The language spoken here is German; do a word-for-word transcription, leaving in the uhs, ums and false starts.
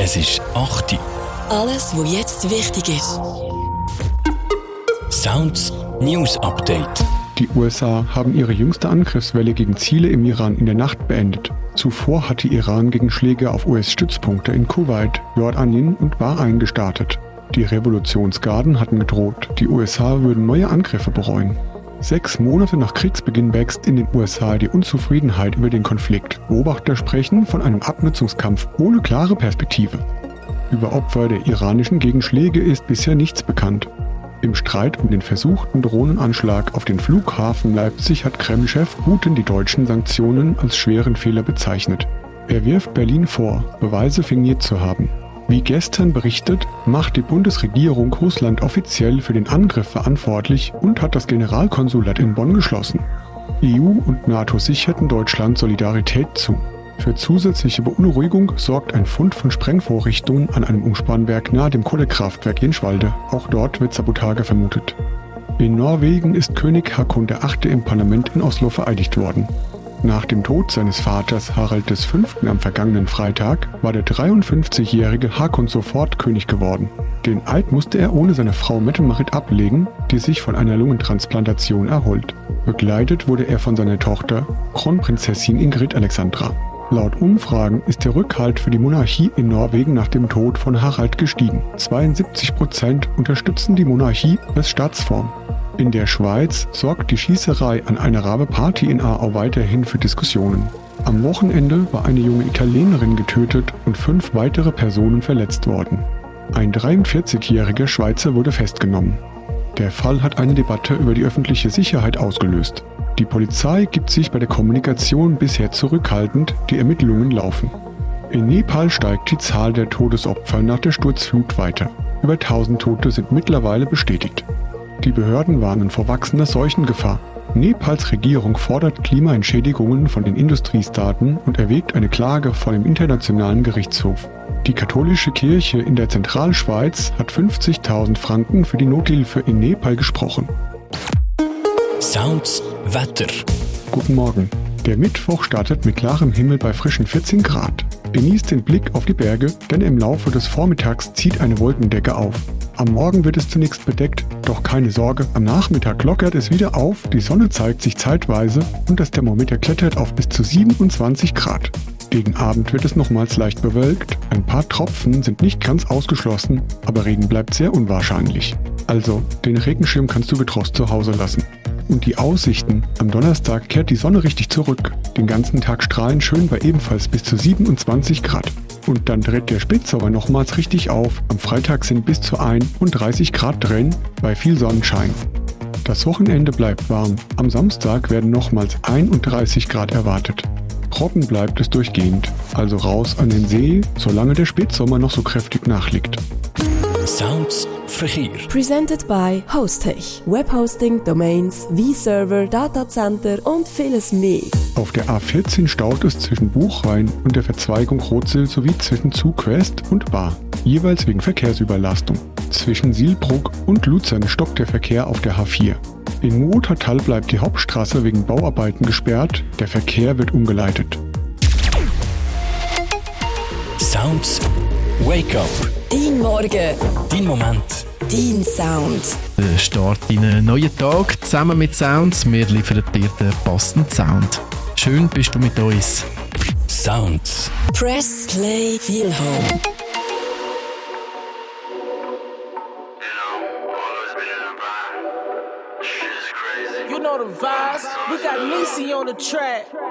Es ist acht Uhr. Alles, was jetzt wichtig ist. Sounds News Update. Die U S A haben ihre jüngste Angriffswelle gegen Ziele im Iran in der Nacht beendet. Zuvor hatte Iran Gegenschläge auf U S-Stützpunkte in Kuwait, Jordanien und Bahrain gestartet. Die Revolutionsgarden hatten gedroht, die U S A würden neue Angriffe bereuen. Sechs Monate nach Kriegsbeginn wächst in den U S A die Unzufriedenheit über den Konflikt. Beobachter sprechen von einem Abnutzungskampf ohne klare Perspektive. Über Opfer der iranischen Gegenschläge ist bisher nichts bekannt. Im Streit um den versuchten Drohnenanschlag auf den Flughafen Leipzig hat Kreml-Chef Putin die deutschen Sanktionen als schweren Fehler bezeichnet. Er wirft Berlin vor, Beweise fingiert zu haben. Wie gestern berichtet, macht die Bundesregierung Russland offiziell für den Angriff verantwortlich und hat das Generalkonsulat in Bonn geschlossen. E U und NATO sicherten Deutschland Solidarität zu. Für zusätzliche Beunruhigung sorgt ein Fund von Sprengvorrichtungen an einem Umspannwerk nahe dem Kohlekraftwerk Jenschwalde. Auch dort wird Sabotage vermutet. In Norwegen ist König Haakon der Achte im Parlament in Oslo vereidigt worden. Nach dem Tod seines Vaters Harald der Fünfte am vergangenen Freitag war der dreiundfünfzigjährige Haakon sofort König geworden. Den Eid musste er ohne seine Frau Mette-Marit ablegen, die sich von einer Lungentransplantation erholt. Begleitet wurde er von seiner Tochter, Kronprinzessin Ingrid Alexandra. Laut Umfragen ist der Rückhalt für die Monarchie in Norwegen nach dem Tod von Harald gestiegen. zweiundsiebzig Prozent unterstützen die Monarchie als Staatsform. In der Schweiz sorgt die Schießerei an einer Rabe-Party in Aarau weiterhin für Diskussionen. Am Wochenende war eine junge Italienerin getötet und fünf weitere Personen verletzt worden. Ein dreiundvierzigjähriger Schweizer wurde festgenommen. Der Fall hat eine Debatte über die öffentliche Sicherheit ausgelöst. Die Polizei gibt sich bei der Kommunikation bisher zurückhaltend, die Ermittlungen laufen. In Nepal steigt die Zahl der Todesopfer nach der Sturzflut weiter. Über tausend Tote sind mittlerweile bestätigt. Die Behörden warnen vor wachsender Seuchengefahr. Nepals Regierung fordert Klimaentschädigungen von den Industriestaaten und erwägt eine Klage vor dem Internationalen Gerichtshof. Die katholische Kirche in der Zentralschweiz hat fünfzigtausend Franken für die Nothilfe in Nepal gesprochen. Sounds Wetter. Guten Morgen. Der Mittwoch startet mit klarem Himmel bei frischen vierzehn Grad. Genießt den Blick auf die Berge, denn im Laufe des Vormittags zieht eine Wolkendecke auf. Am Morgen wird es zunächst bedeckt, doch keine Sorge, am Nachmittag lockert es wieder auf, die Sonne zeigt sich zeitweise und das Thermometer klettert auf bis zu siebenundzwanzig Grad. Gegen Abend wird es nochmals leicht bewölkt, ein paar Tropfen sind nicht ganz ausgeschlossen, aber Regen bleibt sehr unwahrscheinlich. Also, den Regenschirm kannst du getrost zu Hause lassen. Und die Aussichten: Am Donnerstag kehrt die Sonne richtig zurück. Den ganzen Tag strahlen schön bei ebenfalls bis zu siebenundzwanzig Grad. Und dann dreht der Spätsommer nochmals richtig auf. Am Freitag sind bis zu einunddreißig Grad drin, bei viel Sonnenschein. Das Wochenende bleibt warm. Am Samstag werden nochmals einunddreißig Grad erwartet. Trocken bleibt es durchgehend. Also raus an den See, solange der Spätsommer noch so kräftig nachliegt. Sounds Verkehr. Presented by Hostech. Webhosting, Domains, V-Server, Datacenter und vieles mehr. Auf der A vierzehn staut es zwischen Buchrain und der Verzweigung Rothsil sowie zwischen Zugwest und Baar. Jeweils wegen Verkehrsüberlastung. Zwischen Sielbruck und Luzern stockt der Verkehr auf der H vier. In Muotatal bleibt die Hauptstraße wegen Bauarbeiten gesperrt. Der Verkehr wird umgeleitet. Sounds Wake Up. Dein Morgen. Dein Moment. Dein Sound. Der Start in einen neuen Tag zusammen mit Sounds. Wir liefern dir den passenden Sound. Schön bist du mit uns. Sounds. Press Play Feel Home. You know the vibes. We got Niecy on the track.